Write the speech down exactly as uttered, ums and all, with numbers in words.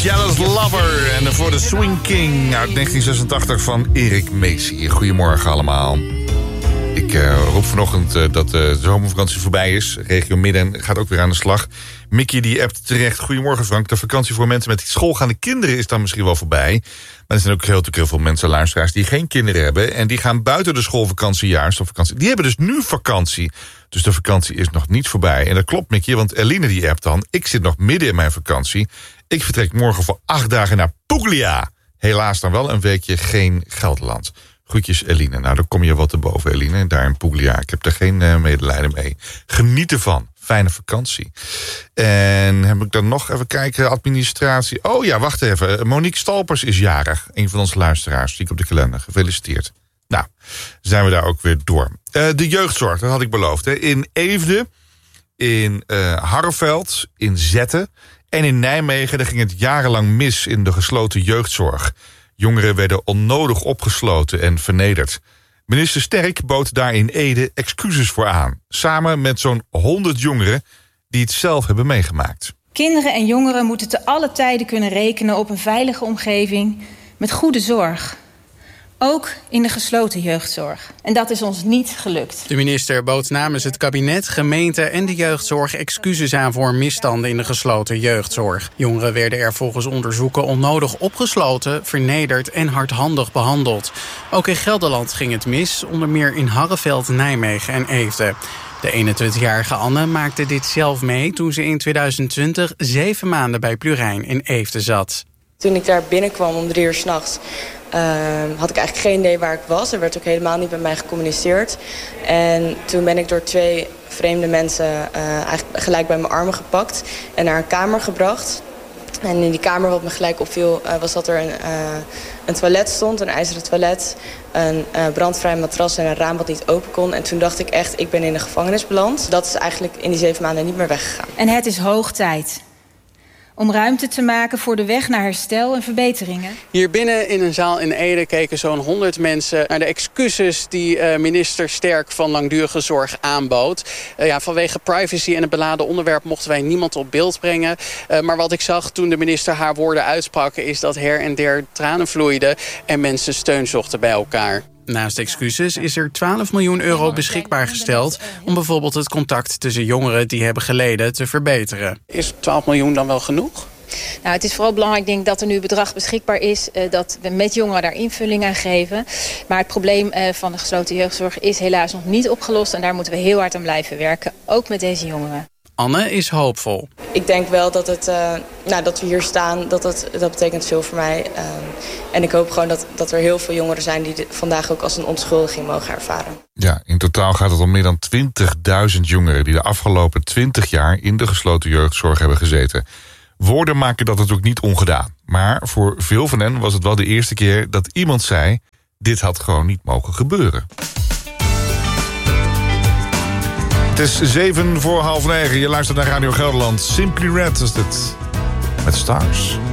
Jealous Lover. En daarvoor de Swing King uit negentien zesentachtig van Erik Macy. Goedemorgen allemaal. Ik uh, roep vanochtend uh, dat uh, de zomervakantie voorbij is. Regio Midden gaat ook weer aan de slag. Mickey die appt terecht. Goedemorgen Frank. De vakantie voor mensen met schoolgaande kinderen is dan misschien wel voorbij. Maar er zijn ook heel, heel veel mensen, luisteraars, die geen kinderen hebben. En die gaan buiten de schoolvakantie juist op vakantie. Die hebben dus nu vakantie. Dus de vakantie is nog niet voorbij. En dat klopt Mickey, want Eline die appt dan. Ik zit nog midden in mijn vakantie. Ik vertrek morgen voor acht dagen naar Puglia. Helaas dan wel een weekje geen Gelderland. Groetjes Eline. Nou, dan kom je wat te boven Eline. Daar in Puglia. Ik heb er geen uh, medelijden mee. Geniet ervan. Fijne vakantie. En heb ik dan nog even kijken. Administratie. Oh ja, wacht even. Monique Stalpers is jarig. Een van onze luisteraars. Zie ik op de kalender. Gefeliciteerd. Nou, zijn we daar ook weer door. Uh, de jeugdzorg, dat had ik beloofd. Hè. In Eefde, in uh, Harreveld, in Zetten en in Nijmegen. Daar ging het jarenlang mis in de gesloten jeugdzorg. Jongeren werden onnodig opgesloten en vernederd. Minister Sterk bood daar in Ede excuses voor aan. Samen met zo'n honderd jongeren die het zelf hebben meegemaakt. Kinderen en jongeren moeten te alle tijden kunnen rekenen op een veilige omgeving met goede zorg. Ook in de gesloten jeugdzorg. En dat is ons niet gelukt. De minister bood namens het kabinet, gemeente en de jeugdzorg excuses aan voor misstanden in de gesloten jeugdzorg. Jongeren werden er volgens onderzoeken onnodig opgesloten, vernederd en hardhandig behandeld. Ook in Gelderland ging het mis, onder meer in Harreveld, Nijmegen en Eefde. De eenentwintigjarige Anne maakte dit zelf mee toen ze in tweeduizend twintig zeven maanden bij Plurijn in Eefde zat. Toen ik daar binnenkwam om drie uur 's nachts, Uh, had ik eigenlijk geen idee waar ik was. Er werd ook helemaal niet met mij gecommuniceerd. En toen ben ik door twee vreemde mensen uh, eigenlijk gelijk bij mijn armen gepakt en naar een kamer gebracht. En in die kamer, wat me gelijk opviel, uh, was dat er een, uh, een toilet stond, een ijzeren toilet, een uh, brandvrij matras en een raam wat niet open kon. En toen dacht ik echt, ik ben in de gevangenis beland. Dat is eigenlijk in die zeven maanden niet meer weggegaan. En het is hoog tijd om ruimte te maken voor de weg naar herstel en verbeteringen. Hier binnen in een zaal in Ede keken zo'n honderd mensen naar de excuses die uh, minister Sterk van Langdurige Zorg aanbood. Uh, ja, vanwege privacy en het beladen onderwerp mochten wij niemand op beeld brengen. Uh, maar wat ik zag toen de minister haar woorden uitsprak is dat her en der tranen vloeiden en mensen steun zochten bij elkaar. Naast excuses is er twaalf miljoen euro beschikbaar gesteld om bijvoorbeeld het contact tussen jongeren die hebben geleden te verbeteren. Is twaalf miljoen dan wel genoeg? Nou, het is vooral belangrijk denk ik, dat er nu bedrag beschikbaar is, uh, dat we met jongeren daar invulling aan geven. Maar het probleem uh, van de gesloten jeugdzorg is helaas nog niet opgelost en daar moeten we heel hard aan blijven werken, ook met deze jongeren. Anne is hoopvol. Ik denk wel dat, het, uh, nou, dat we hier staan, dat, het, dat betekent veel voor mij. Um, en ik hoop gewoon dat, dat er heel veel jongeren zijn die vandaag ook als een onschuldiging mogen ervaren. Ja, in totaal gaat het om meer dan twintigduizend jongeren die de afgelopen twintig jaar in de gesloten jeugdzorg hebben gezeten. Woorden maken dat natuurlijk niet ongedaan. Maar voor veel van hen was het wel de eerste keer dat iemand zei, dit had gewoon niet mogen gebeuren. Het is zeven voor half negen. Je luistert naar Radio Gelderland. Simply Red is dit. Met Stars.